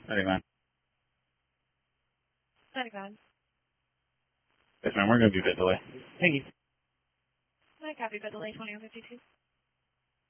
99. 99. Yes, ma'am. We're going to do that delay. Thank you. I copy, but delay 20 on 52.